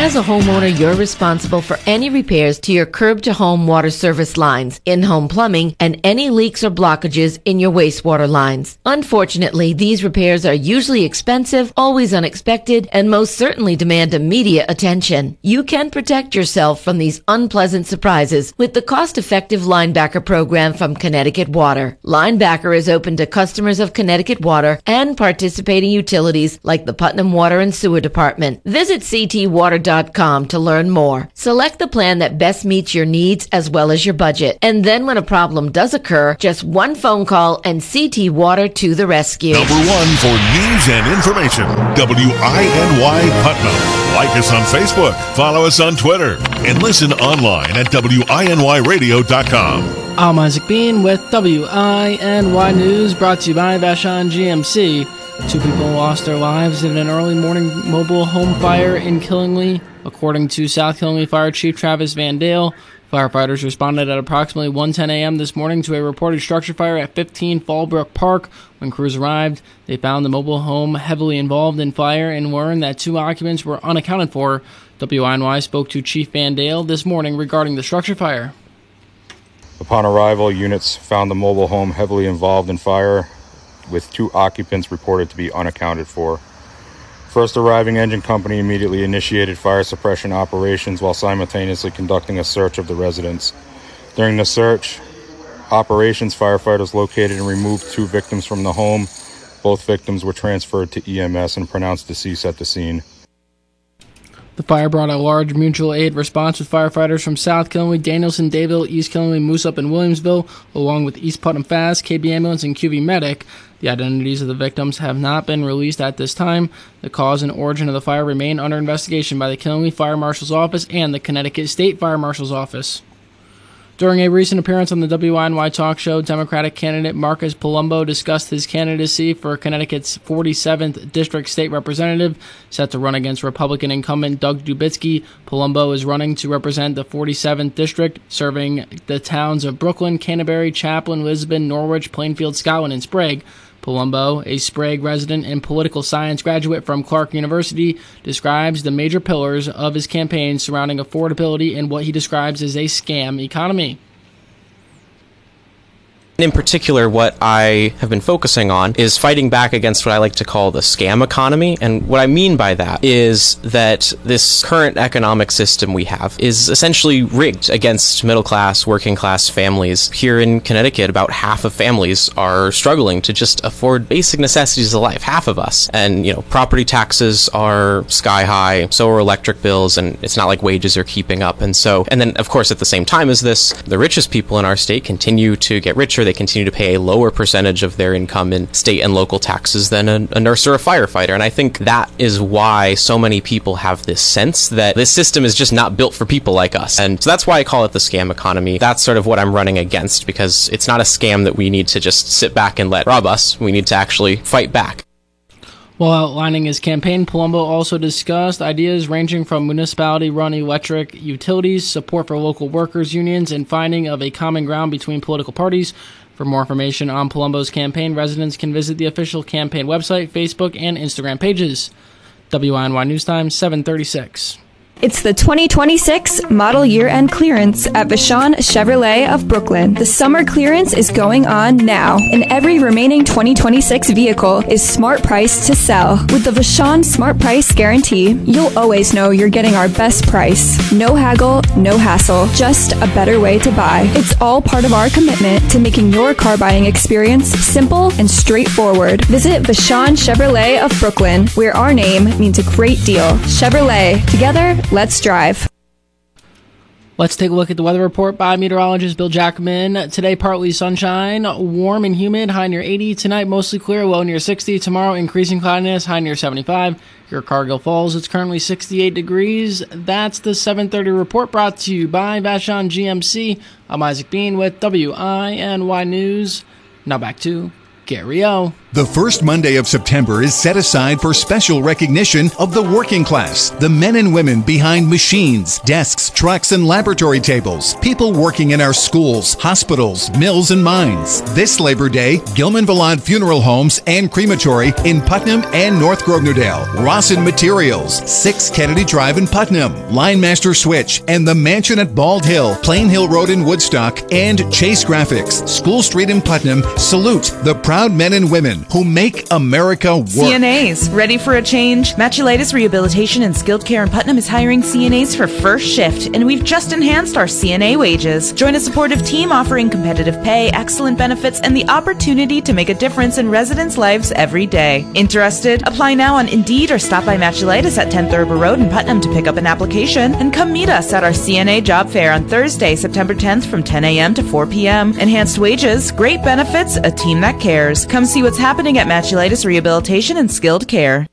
As a homeowner, you're responsible for any repairs to your curb-to-home water service lines, in-home plumbing, and any leaks or blockages in your wastewater lines. Unfortunately, these repairs are usually expensive, always unexpected, and most certainly demand immediate attention. You can protect yourself from these unpleasant surprises with the cost-effective Linebacker program from Connecticut Water. Linebacker is open to customers of Connecticut Water and participating utilities like the Putnam Water and Sewer Department. Visit ctwater.com to learn more. Select the plan that best meets your needs as well as your budget. And then when a problem does occur, just one phone call and CT Water to the rescue. Number one for news and information, WINY Putnam. Like us on Facebook, follow us on Twitter, and listen online at WINYradio.com. I'm Isaac Bean with WINY News, brought to you by Vashon GMC. 2 people lost their lives in an early morning mobile home fire in Killingly. According to South Killingly Fire Chief Travis Van Dale, firefighters responded at approximately 1:10 a.m. this morning to a reported structure fire at 15 Fallbrook Park. When crews arrived, they found the mobile home heavily involved in fire and learned that 2 occupants were unaccounted for. WINY spoke to Chief Van Dale this morning regarding the structure fire. Upon arrival, units found the mobile home heavily involved in fire, with 2 occupants reported to be unaccounted for. First arriving engine company immediately initiated fire suppression operations while simultaneously conducting a search of the residence. During the search operations, firefighters located and removed 2 victims from the home. Both victims were transferred to EMS and pronounced deceased at the scene. The fire brought a large mutual aid response with firefighters from South Killingly, Danielson, Dayville, East Killingly, Moosup, and Williamsville, along with East Putnam Fast, KB Ambulance, and QV Medic. The identities of the victims have not been released at this time. The cause and origin of the fire remain under investigation by the Killingly Fire Marshal's Office and the Connecticut State Fire Marshal's Office. During a recent appearance on the WINY talk show, Democratic candidate Marcus Palumbo discussed his candidacy for Connecticut's 47th District State Representative, set to run against Republican incumbent Doug Dubitsky. Palumbo is running to represent the 47th District, serving the towns of Brooklyn, Canterbury, Chaplin, Lisbon, Norwich, Plainfield, Scotland, and Sprague. Palumbo, a Sprague resident and political science graduate from Clark University, describes the major pillars of his campaign surrounding affordability and what he describes as a scam economy. In particular, what I have been focusing on is fighting back against what I like to call the scam economy. And what I mean by that is that this current economic system we have is essentially rigged against middle-class, working-class families. Here in Connecticut, about half of families are struggling to just afford basic necessities of life, half of us. And, property taxes are sky high, so are electric bills, and it's not like wages are keeping up. And then, of course, at the same time as this, the richest people in our state continue to get richer. They continue to pay a lower percentage of their income in state and local taxes than a nurse or a firefighter. And I think that is why so many people have this sense that this system is just not built for people like us. And so that's why I call it the scam economy. That's sort of what I'm running against, because it's not a scam that we need to just sit back and let rob us. We need to actually fight back. While outlining his campaign, Palumbo also discussed ideas ranging from municipality-run electric utilities, support for local workers' unions, and finding of a common ground between political parties. For more information on Palumbo's campaign, residents can visit the official campaign website, Facebook, and Instagram pages. WINY News Time, 7:36. It's the 2026 model year-end clearance at Vashon Chevrolet of Brooklyn. The summer clearance is going on now, and every remaining 2026 vehicle is smart price to sell. With the Vashon Smart Price Guarantee, you'll always know you're getting our best price. No haggle, no hassle, just a better way to buy. It's all part of our commitment to making your car buying experience simple and straightforward. Visit Vashon Chevrolet of Brooklyn, where our name means a great deal. Chevrolet, together, let's drive. Let's take a look at the weather report by meteorologist Bill Jackman. Today, partly sunshine, warm and humid, high near 80. Tonight, mostly clear, low near 60. Tomorrow, increasing cloudiness, high near 75. Here at Cargill Falls, it's currently 68 degrees. That's the 7:30 report, brought to you by Vashon GMC. I'm Isaac Bean with WINY News. Now back to Gary O. The first Monday of September is set aside for special recognition of the working class, the men and women behind machines, desks, trucks, and laboratory tables, people working in our schools, hospitals, mills, and mines. This Labor Day, Gilman Vallad Funeral Homes and Crematory in Putnam and North Grognerdale, Rawson Materials, 6 Kennedy Drive in Putnam, Linemaster Switch, and the Mansion at Bald Hill, Plain Hill Road in Woodstock, and Chase Graphics, School Street in Putnam salute the proud men and women who make America work. CNAs, ready for a change? Matulitis Rehabilitation and Skilled Care in Putnam is hiring CNAs for first shift, and we've just enhanced our CNA wages. Join a supportive team offering competitive pay, excellent benefits, and the opportunity to make a difference in residents' lives every day. Interested? Apply now on Indeed or stop by Matulitis at 10 Thurber Road in Putnam to pick up an application, and come meet us at our CNA job fair on Thursday, September 10th from 10 a.m. to 4 p.m. Enhanced wages, great benefits, a team that cares. Come see what's happening at Matulitis Rehabilitation and Skilled Care.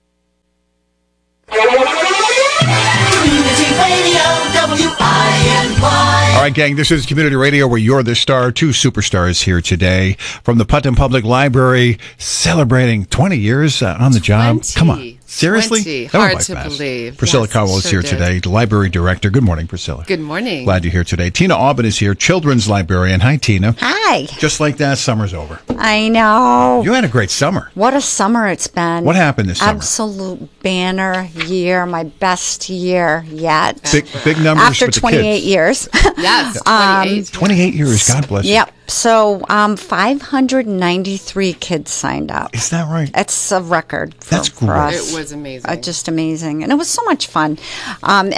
All right, gang, this is Community Radio where you're the star. 2 superstars here today from the Putnam Public Library celebrating 20 years on the job. 20. Come on. Seriously? 20. That went Hard by to fast. believe. Priscilla Yes, Cowell is sure here did. today, the library director. Good morning, Priscilla. Good morning. Glad you're here today. Tina Aubin is here, children's librarian. Hi, Tina. Hi. Just like that, summer's over. I know. You had a great summer. What a summer it's been. What happened this summer? Absolute banner year, my best year yet. Big numbers After with the 28 kids. years. Yes, 28. 28 years, God bless you. Yep. So 593 kids signed up. Is that right? It's a record for, That's for great. us. It was amazing. Just amazing. And it was so much fun. And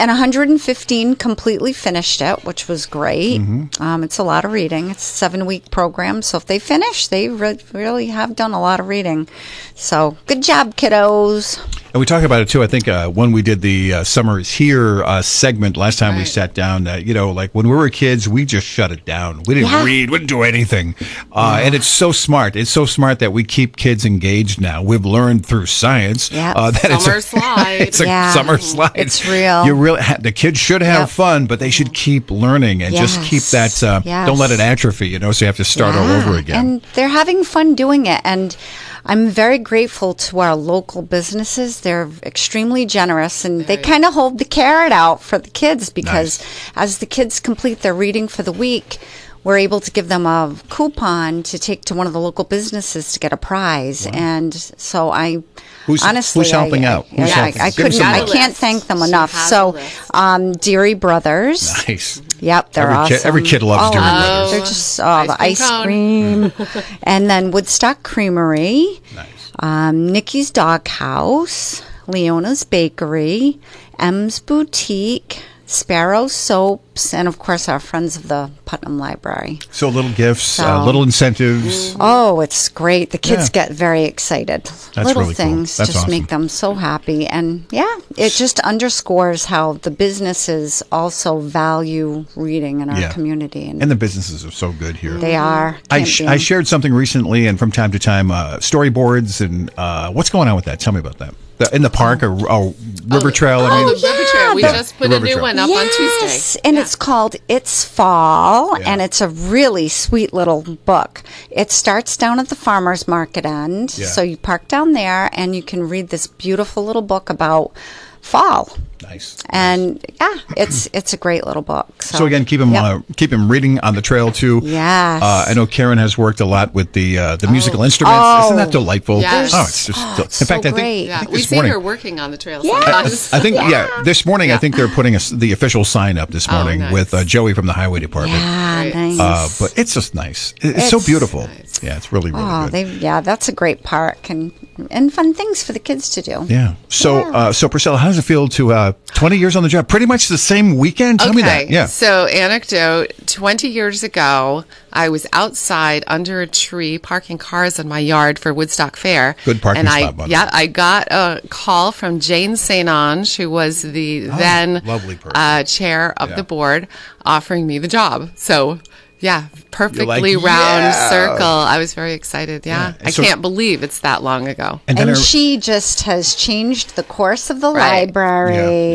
115 completely finished it, which was great. It's a lot of reading. It's a 7-week program. So if they finish, they really have done a lot of reading. So good job, kiddos. And we talked about it, too. I think when we did the Summer is Here segment last time we sat down, like when we were kids, we just shut it down. We didn't read. We didn't do anything. And it's so smart. It's so smart that we keep kids engaged now. We've learned through science that Summer slide. It's a summer slide. It's real. You really the kids should have fun, but they should keep learning and just keep that. Don't let it atrophy, so you have to start all over again. And they're having fun doing it. And I'm very grateful to our local businesses. They're extremely generous, and they kind of hold the carrot out for the kids because as the kids complete their reading for the week, we're able to give them a coupon to take to one of the local businesses to get a prize. And so Who's helping out? Who's helping? I can't thank them enough. So, Deary Brothers. Nice. Yep, they're awesome. Every kid loves Deary Brothers. They're just the ice cream. And then Woodstock Creamery. Nice. Nikki's Doghouse. Leona's Bakery. M's Boutique. Sparrow Soaps, and of course our friends of the Putnam Library. So little gifts, little incentives. Oh, it's great. The kids get very excited. That's little really cool. things That's just awesome. make them so happy. And it just underscores how the businesses also value reading in our community. And the businesses are so good here. They are. I shared something recently, and from time to time, storyboards and what's going on with that? Tell me about that. In the park, a river trail. The river trail. We just put a new one up on Tuesday. And it's called It's Fall, and it's a really sweet little book. It starts down at the farmer's market end, so you park down there, and you can read this beautiful little book about fall. Nice. And it's a great little book. So again, keep him reading on the trail too. Yes. I know Karen has worked a lot with the musical instruments. Isn't that delightful? Yes. Oh, it's just. In fact, I think we this see morning, her working on the trail I sometimes. think this morning I think they're putting the official sign up this morning with Joey from the Highway Department. Yeah, nice. But it's just nice. It's so beautiful. Nice. Yeah, it's really good. That's a great park and fun things for the kids to do. Yeah. So so Priscilla, how does it feel to 20 years on the job? Pretty much the same weekend? Tell me that. Yeah. So anecdote, 20 years ago, I was outside under a tree parking cars in my yard for Woodstock Fair. Good parking spot, by the way. Yeah, I got a call from Jane St. Ange, who was the then lovely person. chair of the board, offering me the job. So perfectly like, round circle. I was very excited. I So, can't believe it's that long ago. And she just has changed the course of the library.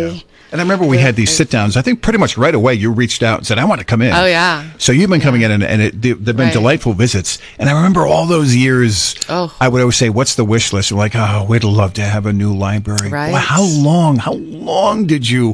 And I remember we had these sit-downs. I think pretty much right away you reached out and said, I want to come in. Oh, yeah. So you've been coming in, and they've been delightful visits. And I remember all those years, I would always say, what's the wish list? We're like, oh, we'd love to have a new library. Right. Well, how long did you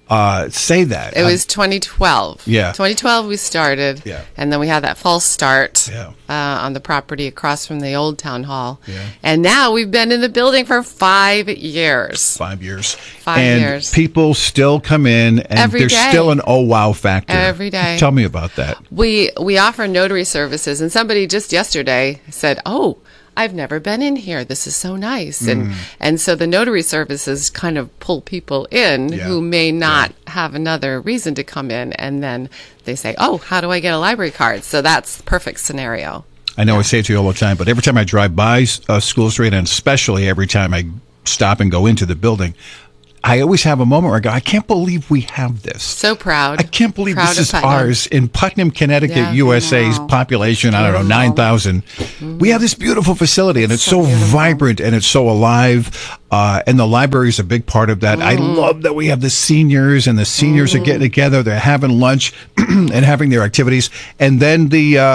say that? It was 2012. Yeah. 2012 we started. Yeah. And then we had that false start Yeah. On the property across from the old town hall. Yeah. And now we've been in the building for 5 years. 5 years. 5 and years. People still come in, and Every there's day. still an oh wow factor. Every day. Tell me about that. We offer notary services, and somebody just yesterday said, "Oh, I've never been in here. This is so nice." And so the notary services kind of pull people in who may not have another reason to come in, and then they say, "Oh, how do I get a library card?" So that's the perfect scenario. I know I say it to you all the time, but every time I drive by School Street, and especially every time I stop and go into the building, I always have a moment where I go, I can't believe we have this. So proud. I can't believe Proud this of is Putnam. ours in Putnam, Connecticut, Yeah. USA's population, I don't know, 9,000. We have this beautiful facility, and it's so vibrant and it's so alive. And the library is a big part of that. I love that we have the seniors, and the seniors are getting together. They're having lunch and having their activities. And then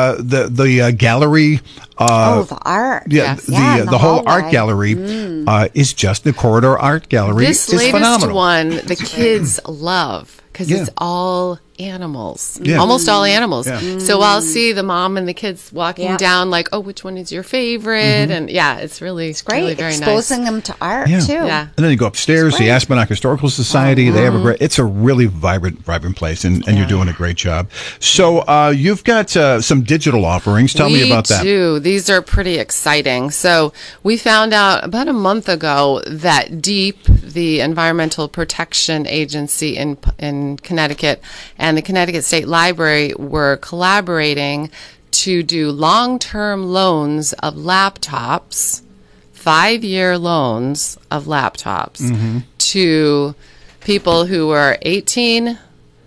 the gallery. The art. The whole art gallery is just the corridor art gallery. This is latest phenomenal. one, the kids love because Yeah. it's all animals, Yeah. almost all animals. Yeah. So I'll see the mom and the kids walking down, like, "Oh, which one is your favorite?" And it's really, Great. really very Exposing nice. them to art, Yeah. too. Yeah. And then you go upstairs, the Aspenach Historical Society. They have a it's a really vibrant place, and you're doing a great job. So you've got some digital offerings. Tell me about that. We do. These are pretty exciting. So we found out about a month ago that DEEP, the Environmental Protection Agency in Connecticut, and the Connecticut State Library were collaborating to do long-term loans of laptops, 5-year loans of laptops to people who are 18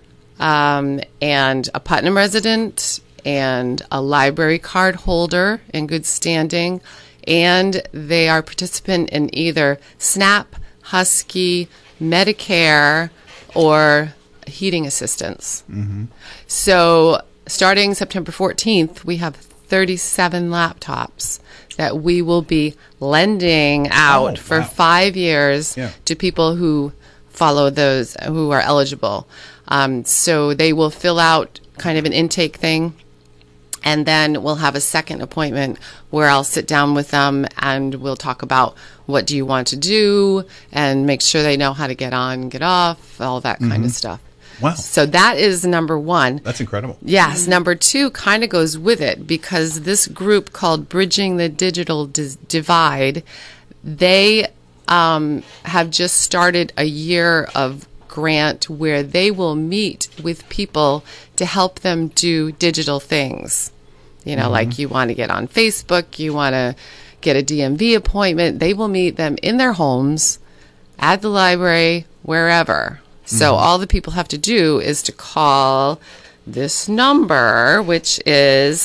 and a Putnam resident and a library card holder in good standing, and they are participant in either SNAP, Husky, Medicare, or heating assistance. So starting September 14th, we have 37 laptops that we will be lending out for 5 years to people who follow those, who are eligible. So they will fill out kind of an intake thing, and then we'll have a second appointment where I'll sit down with them and we'll talk about what do you want to do and make sure they know how to get on, get off, all that kind of stuff. Wow. So that is number one. That's incredible. Yes. Number two kind of goes with it, because this group called Bridging the Digital Divide, they have just started a year of grant where they will meet with people to help them do digital things. You know, like you want to get on Facebook, you want to get a DMV appointment. They will meet them in their homes, at the library, wherever. So all the people have to do is to call this number, which is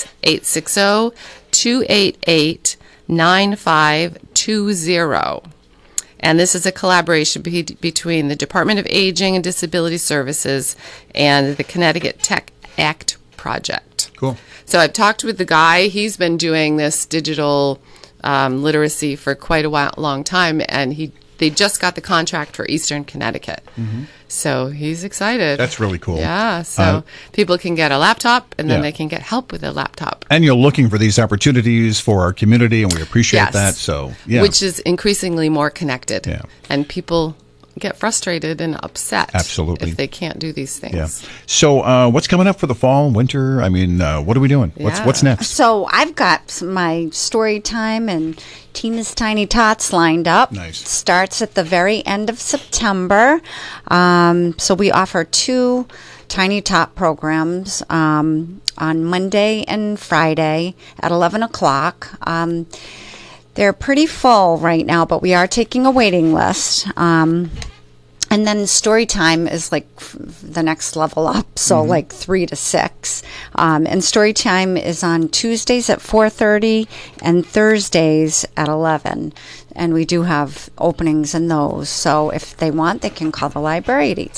860-288-9520. And this is a collaboration between the Department of Aging and Disability Services and the Connecticut Tech Act Project. Cool. So I've talked with the guy. He's been doing this digital literacy for quite a long time, and they just got the contract for Eastern Connecticut. So he's excited. That's really cool. Yeah, so people can get a laptop, and then they can get help with a laptop. And you're looking for these opportunities for our community, and we appreciate Yes. that. So, yeah. Which is increasingly more connected. Yeah. And people get frustrated and upset. Absolutely. If they can't do these things. Yeah. So, what's coming up for the fall, winter? I mean, what are we doing? What's next? So I've got my story time and Tina's Tiny Tots lined up. Nice. Starts at the very end of September. So we offer 2 Tiny Tot programs on Monday and Friday at 11 o'clock. They're pretty full right now, but we are taking a waiting list. And And then story time is like the next level up, so like 3 to 6. And story time is on Tuesdays at 4:30 and Thursdays at 11. And we do have openings in those. So if they want, they can call the library at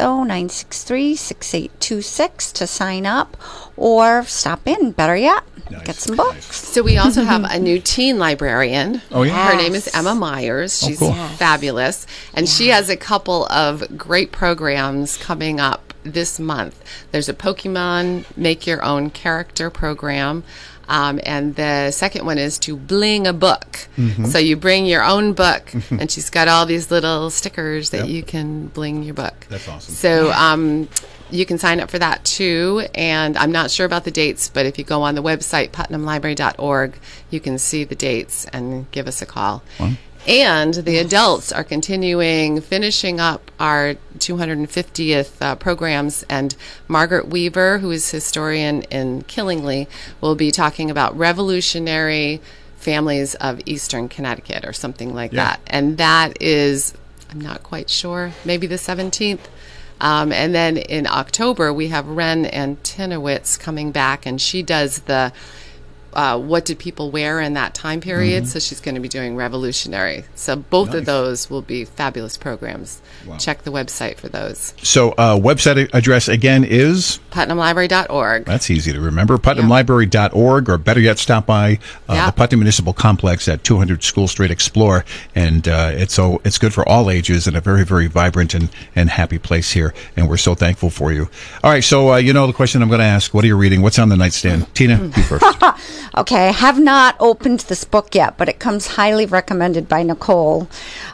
860-963-6826 to sign up, or stop in, better yet, get some books. So we also have a new teen librarian. Oh, yeah? Her name is Emma Myers. She's cool. fabulous. And she has a couple of great programs coming up this month. There's a Pokemon Make Your Own Character program. And the second one is to bling a book. So you bring your own book, and she's got all these little stickers that you can bling your book. That's awesome. So you can sign up for that too. And I'm not sure about the dates, but if you go on the website, putnamlibrary.org, you can see the dates and give us a call. Wow. And the adults are finishing up our 250th programs. And Margaret Weaver, who is historian in Killingly, will be talking about revolutionary families of Eastern Connecticut or something like that. And that is, I'm not quite sure, maybe the 17th. And then in October, we have Ren Antinowitz coming back, and she does the what did people wear in that time period? So she's going to be doing revolutionary. So both of those will be fabulous programs. Wow. Check the website for those. So website address again is? PutnamLibrary.org. That's easy to remember. PutnamLibrary.org, or better yet, stop by the Putnam Municipal Complex at 200 School Street. Explore. And it's good for all ages, and a very, very vibrant and happy place here. And we're so thankful for you. All right, so you know the question I'm going to ask. What are you reading? What's on the nightstand? Tina, you first. Okay, I have not opened this book yet, but it comes highly recommended by Nicole.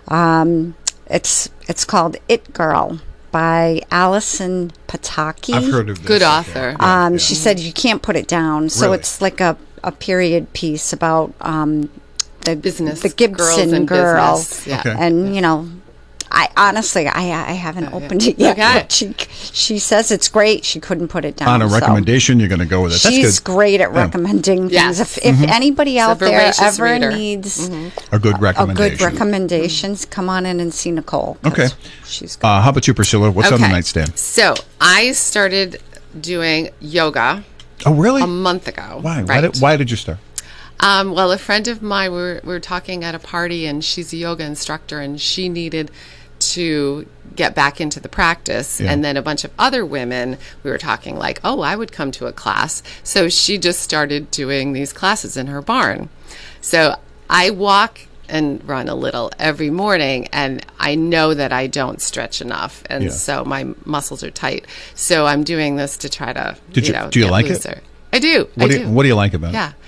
It's called It Girl by Alison Pataki. I've heard of this. Good author. She said you can't put it down. So Really? it's like a period piece about the Business. the Gibson Girls in girl. business. Yeah. Okay. And, you know, I honestly haven't opened it yet. Okay. But she says it's great. She couldn't put it down. On a so. recommendation, you're going to go with it. That's She's good. great at recommending Yes. things. If anybody out there voracious ever reader. needs A good a recommendation. good recommendations, come on in and see Nicole. 'cause Okay. She's good. How about you, Priscilla? What's on the nightstand? So I started doing yoga Oh, really? a month ago. Why? Right. Why did you start? Well, a friend of mine, we were talking at a party, and she's a yoga instructor, and she needed to get back into the practice. Yeah. And then a bunch of other women, we were talking like, oh, I would come to a class. So she just started doing these classes in her barn. So I walk and run a little every morning, and I know that I don't stretch enough, and so my muscles are tight. So I'm doing this to try to, Do you get like looser. it? I do. What do you like about it? Yeah.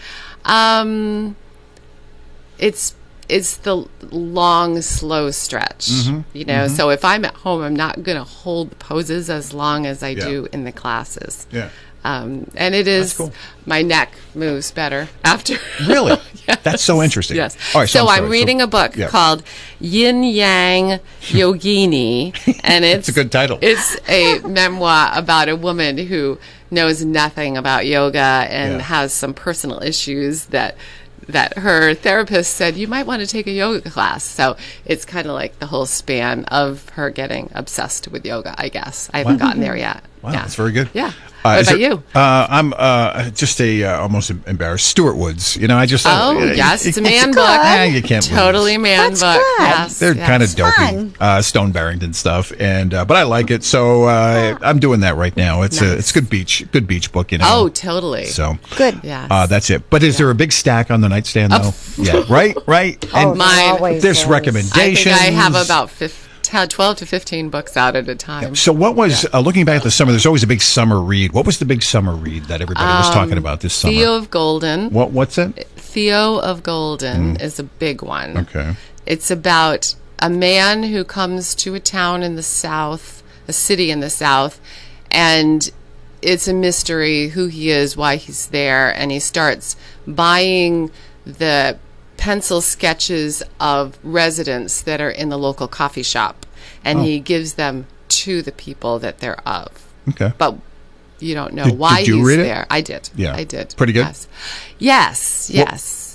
It's the long, slow stretch, you know. So if I'm at home, I'm not going to hold poses as long as I do in the classes. Yeah. And it is, cool. my neck moves better after. Really? Yes. That's so interesting. Yes. All right, so I'm I'm reading a book called Yin Yang Yogini, and it's a good title. It's a memoir about a woman who knows nothing about yoga and has some personal issues that her therapist said, you might want to take a yoga class. So it's kind of like the whole span of her getting obsessed with yoga, I guess. I haven't gotten there yet. Wow, that's very good. Yeah. What about you? I'm just almost embarrassed. Stuart Woods. You know, I just. Yes, it's a man book. Yeah, you can't Totally lose. man That's book. good. Yes. They're kind of fun. dopey, Stone Barrington stuff, and but I like it. So I'm doing that right now. It's it's good beach book. You know. Oh, totally. So Good. Yes. that's it. But is there a big stack on the nightstand though? Yeah. Right. Oh, And Mine- always there's is. recommendations. I think I have about 12 to 15 books out at a time. So what was looking back at the summer? There's always a big summer read. What was the big summer read that everybody was talking about this summer? Theo of Golden. What's it? Theo of Golden is a big one. Okay. It's about a man who comes to a town in the South, a city in the South, and it's a mystery who he is, why he's there, and he starts buying the pencil sketches of residents that are in the local coffee shop, and he gives them to the people that they're of. Okay. But you don't know why did you he's read it? there. I did. Yeah. I did. Pretty good? Yes. Yes.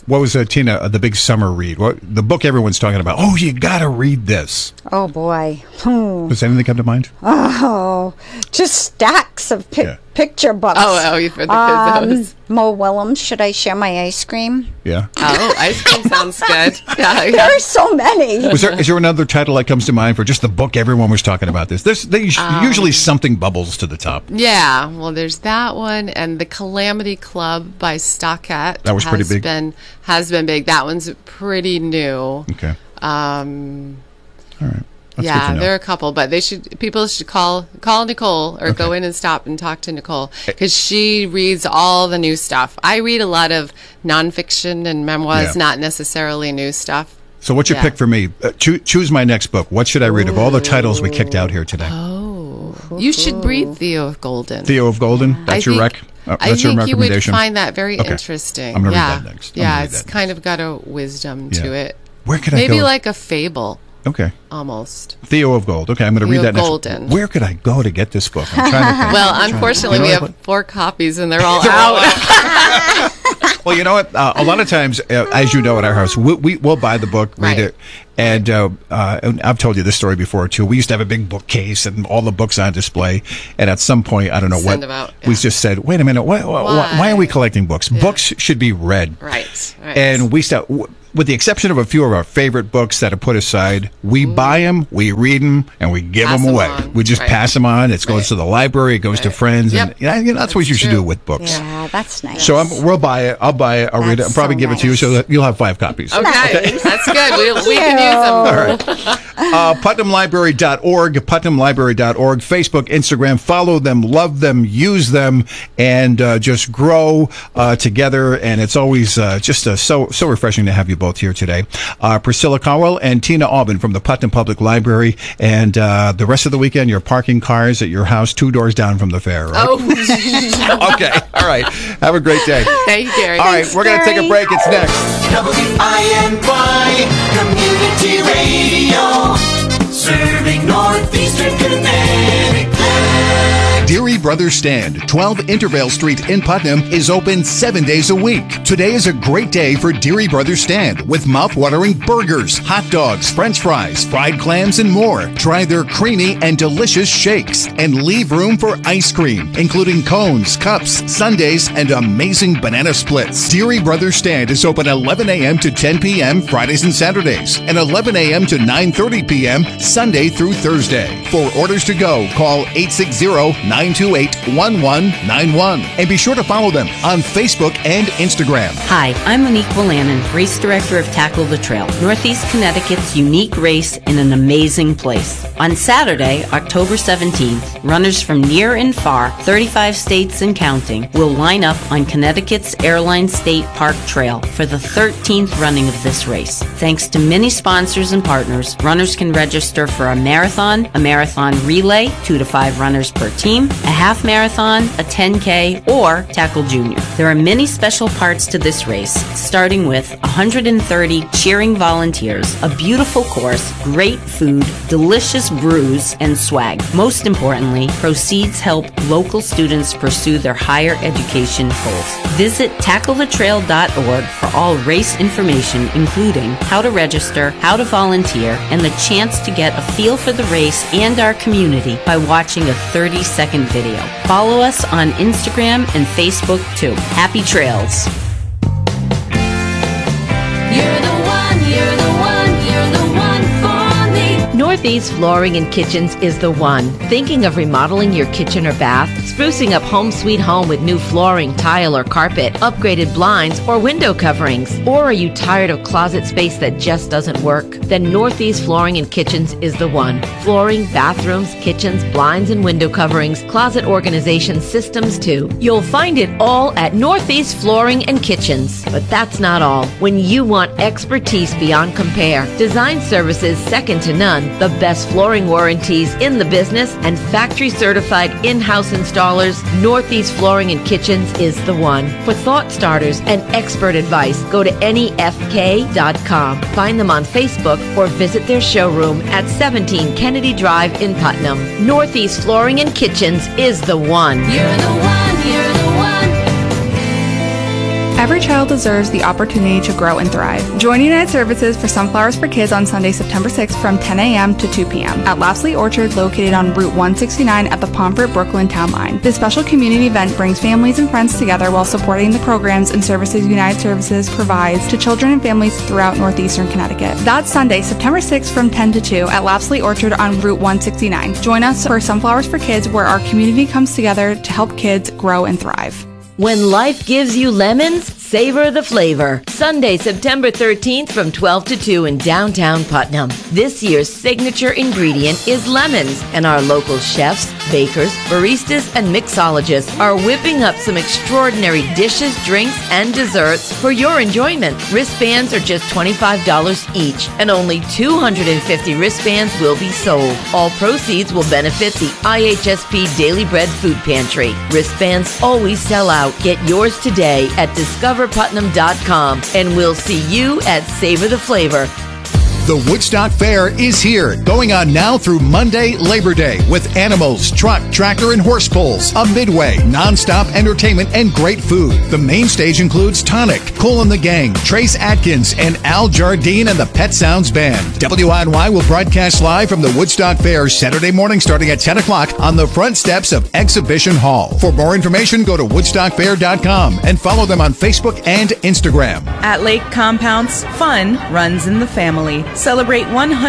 What was Tina, the big summer read? What the book everyone's talking about? Oh, you got to read this. Oh, boy. Does anything come to mind? Oh, just stacks of picture books. Oh, you've read the kids. Mo Willems, Should I Share My Ice Cream? Yeah. Oh, ice cream sounds good. Yeah. There are so many. Is there another title that comes to mind for just the book everyone was talking about this? Usually something bubbles to the top. Yeah, well, there's that one, and The Calamity Club by Stockett. That was pretty big. Has been big. That one's pretty new. Okay. All right. That's there are a couple, but people should call Nicole or go in and stop and talk to Nicole because she reads all the new stuff. I read a lot of nonfiction and memoirs, not necessarily new stuff. So what's your pick for me? Choose my next book. What should I read of all the titles we kicked out here today? Oh, you should read Theo of Golden. Theo of Golden? That's your rec? I think you would find that very interesting. I'm going to read that next. It's kind of got a wisdom to it. Where could I go? Maybe like a fable. Okay. Almost. Theo of Gold. Okay, I'm going to read that next. Golden. Where could I go to get this book? I'm trying to think. Well, unfortunately, we have 4 copies and they're all out. Well, you know what? A lot of times, as you know, at our house, we'll buy the book, read it, and I've told you this story before, too. We used to have a big bookcase and all the books on display, and at some point, I don't know we just said, wait a minute, why are we collecting books? Yeah. Books should be read. Right. And we start... With the exception of a few of our favorite books that are put aside, we buy them, we read them, and we give them away. We just pass them on. It goes to the library, it goes to friends, and that's what you should do with books. Yeah, that's nice. So we'll buy it. I'll buy it. I'll read it. I'll probably give it to you so that you'll have 5 copies. Okay. That's good. We can use them. All right. PutnamLibrary.org, PutnamLibrary.org, Facebook, Instagram. Follow them, love them, use them, and just grow together. And it's always just so refreshing to have you both here today. Priscilla Cowell and Tina Aubin from the Putnam Public Library. And the rest of the weekend, you're parking cars at your house 2 doors down from the fair, right? Oh. Okay. All right. Have a great day. Thank you, Gary. All right. We're going to take a break. It's next. WINY Community Radio, serving Northeastern Connecticut. Deary Brothers Stand, 12 Intervale Street in Putnam, is open 7 days a week. Today is a great day for Deary Brothers Stand with mouth-watering burgers, hot dogs, french fries, fried clams, and more. Try their creamy and delicious shakes and leave room for ice cream, including cones, cups, sundaes, and amazing banana splits. Deary Brothers Stand is open 11 a.m. to 10 p.m. Fridays and Saturdays, and 11 a.m. to 9:30 p.m. Sunday through Thursday. For orders to go, call 860-928-1191. And be sure to follow them on Facebook and Instagram. Hi, I'm Monique Willannon, race director of Tackle the Trail, Northeast Connecticut's unique race in an amazing place. On Saturday, October 17th, runners from near and far, 35 states and counting, will line up on Connecticut's Airline State Park Trail for the 13th running of this race. Thanks to many sponsors and partners, runners can register for a marathon relay, 2 to 5 runners per team, a half marathon, a 10K, or Tackle Junior. There are many special parts to this race, starting with 130 cheering volunteers, a beautiful course, great food, delicious brews, and swag. Most importantly, proceeds help local students pursue their higher education goals. Visit tacklethetrail.org for all race information, including how to register, how to volunteer, and the chance to get a feel for the race and our community by watching a 30-second video. Follow us on Instagram and Facebook too. Happy trails. You're the one, you're the one, you're the one for me. Northeast Flooring and Kitchens is the one. Thinking of remodeling your kitchen or bath? Sprucing up home sweet home with new flooring, tile, or carpet, upgraded blinds, or window coverings? Or are you tired of closet space that just doesn't work? Then Northeast Flooring and Kitchens is the one. Flooring, bathrooms, kitchens, blinds and window coverings, closet organization systems too. You'll find it all at Northeast Flooring and Kitchens. But that's not all. When you want expertise beyond compare, design services second to none, the best flooring warranties in the business, and factory certified in-house installers, Northeast Flooring and Kitchens is the one. For thought starters and expert advice, go to NEFK.com. Find them on Facebook or visit their showroom at 17 Kennedy Drive in Putnam. Northeast Flooring and Kitchens is the one. You're the one, you're the one. Every child deserves the opportunity to grow and thrive. Join United Services for Sunflowers for Kids on Sunday, September 6th from 10 a.m. to 2 p.m. at Lapsley Orchard, located on Route 169 at the Pomfret Brooklyn Town Line. This special community event brings families and friends together while supporting the programs and services United Services provides to children and families throughout northeastern Connecticut. That's Sunday, September 6th from 10 to 2 at Lapsley Orchard on Route 169. Join us for Sunflowers for Kids, where our community comes together to help kids grow and thrive. When life gives you lemons, savor the flavor. Sunday, September 13th from 12 to 2 in downtown Putnam. This year's signature ingredient is lemons, and our local chefs, bakers, baristas, and mixologists are whipping up some extraordinary dishes, drinks, and desserts for your enjoyment. Wristbands are just $25 each, and only 250 wristbands will be sold. All proceeds will benefit the IHSP Daily Bread Food Pantry. Wristbands always sell out. Get yours today at discoverputnam.com, and we'll see you at Savor the Flavor. The Woodstock Fair is here, going on now through Monday, Labor Day, with animals, truck, tractor, and horse pulls, a midway, non-stop entertainment, and great food. The main stage includes Tonic, Cool and the Gang, Trace Atkins, and Al Jardine and the Pet Sounds Band. WINY will broadcast live from the Woodstock Fair Saturday morning starting at 10 o'clock on the front steps of Exhibition Hall. For more information, go to woodstockfair.com and follow them on Facebook and Instagram. At Lake Compounds, fun runs in the family. Celebrate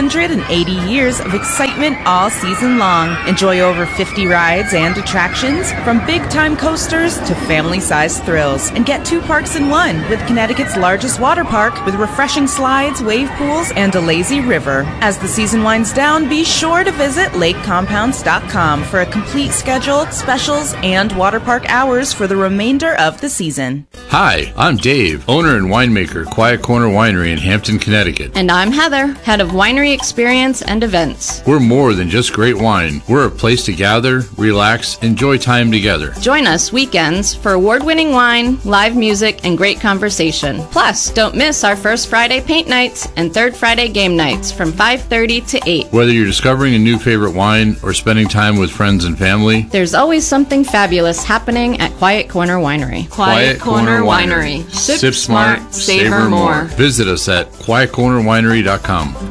180 years of excitement all season long. Enjoy over 50 rides and attractions, from big-time coasters to family-sized thrills. And get 2 parks in one with Connecticut's largest water park with refreshing slides, wave pools, and a lazy river. As the season winds down, be sure to visit lakecompounds.com for a complete schedule, specials, and water park hours for the remainder of the season. Hi, I'm Dave, owner and winemaker, Quiet Corner Winery in Hampton, Connecticut. And I'm Heather, head of winery experience and events. We're more than just great wine. We're a place to gather, relax, enjoy time together. Join us weekends for award-winning wine, live music, and great conversation. Plus, don't miss our first Friday paint nights and third Friday game nights from 5:30 to 8. Whether you're discovering a new favorite wine or spending time with friends and family, there's always something fabulous happening at Quiet Corner Winery. Quiet Corner Winery. Sip smart, savor more. Visit us at quietcornerwinery.com.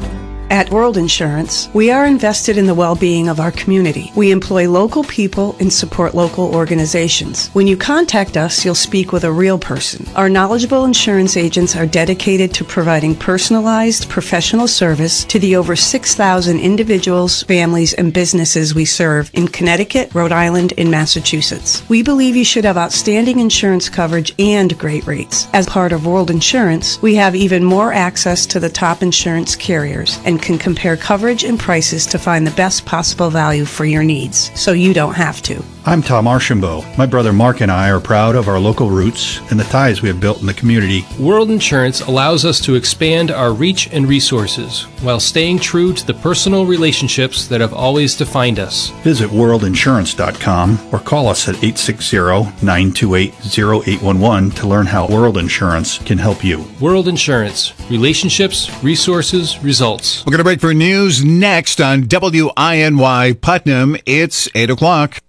At World Insurance, we are invested in the well-being of our community. We employ local people and support local organizations. When you contact us, you'll speak with a real person. Our knowledgeable insurance agents are dedicated to providing personalized, professional service to the over 6,000 individuals, families, and businesses we serve in Connecticut, Rhode Island, and Massachusetts. We believe you should have outstanding insurance coverage and great rates. As part of World Insurance, we have even more access to the top insurance carriers and can compare coverage and prices to find the best possible value for your needs, so you don't have to. I'm Tom Archambault. My brother Mark and I are proud of our local roots and the ties we have built in the community. World Insurance allows us to expand our reach and resources while staying true to the personal relationships that have always defined us. Visit worldinsurance.com or call us at 860-928-0811 to learn how World Insurance can help you. World Insurance. Relationships, resources, results. We're going to break for news next on WINY Putnam. It's 8 o'clock.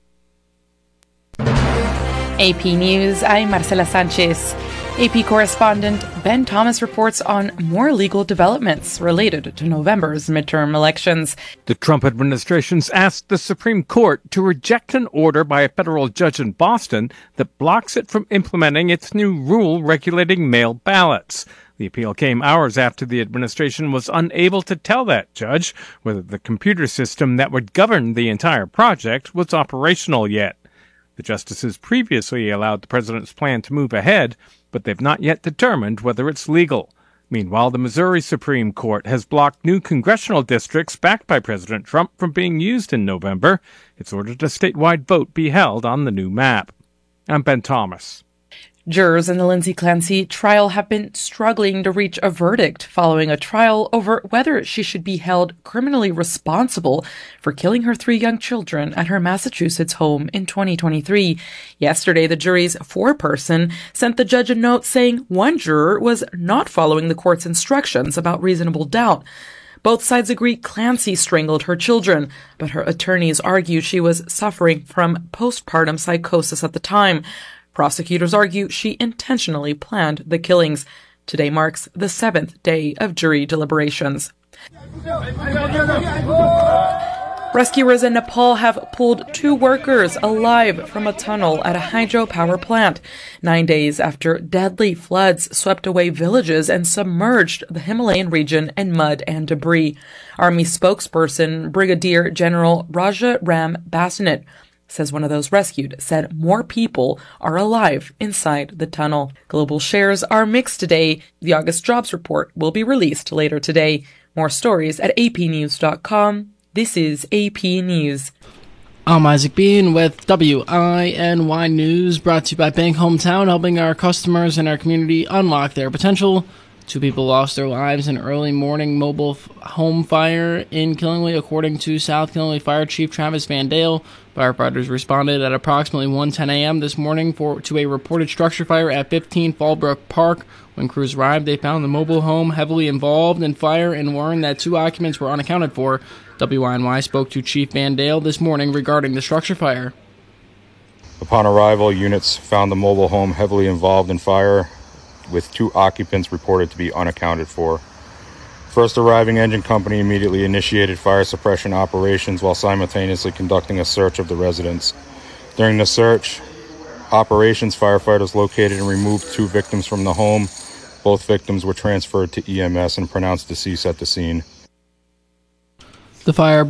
AP News, I'm Marcela Sanchez. AP correspondent Ben Thomas reports on more legal developments related to November's midterm elections. The Trump administration's asked the Supreme Court to reject an order by a federal judge in Boston that blocks it from implementing its new rule regulating mail ballots. The appeal came hours after the administration was unable to tell that judge whether the computer system that would govern the entire project was operational yet. The justices previously allowed the president's plan to move ahead, but they've not yet determined whether it's legal. Meanwhile, the Missouri Supreme Court has blocked new congressional districts backed by President Trump from being used in November. It's ordered a statewide vote be held on the new map. I'm Ben Thomas. Jurors in the Lindsay Clancy trial have been struggling to reach a verdict following a trial over whether she should be held criminally responsible for killing her 3 young children at her Massachusetts home in 2023. Yesterday, the jury's 4-person sent the judge a note saying one juror was not following the court's instructions about reasonable doubt. Both sides agree Clancy strangled her children, but her attorneys argue she was suffering from postpartum psychosis at the time. Prosecutors argue she intentionally planned the killings. Today marks the 7th day of jury deliberations. Rescuers in Nepal have pulled 2 workers alive from a tunnel at a hydropower plant, 9 days after deadly floods swept away villages and submerged the Himalayan region in mud and debris. Army spokesperson Brigadier General Raja Ram Basanet says one of those rescued said more people are alive inside the tunnel. Global shares are mixed today. The August jobs report will be released later today. More stories at apnews.com. This is AP News. I'm Isaac Bean with WINY News, brought to you by Bank Hometown, helping our customers and our community unlock their potential. 2 people lost their lives in an early morning mobile home fire in Killingly, according to South Killingly Fire Chief Travis Van Dale. Firefighters responded at approximately 1:10 a.m. this morning to a reported structure fire at 15 Fallbrook Park. When crews arrived, they found the mobile home heavily involved in fire and learned that 2 occupants were unaccounted for. WINY spoke to Chief Van Dale this morning regarding the structure fire. Upon arrival, units found the mobile home heavily involved in fire, with 2 occupants reported to be unaccounted for. First arriving engine company immediately initiated fire suppression operations while simultaneously conducting a search of the residence. During the search operations, firefighters located and removed 2 victims from the home. Both victims were transferred to EMS and pronounced deceased at the scene. The fire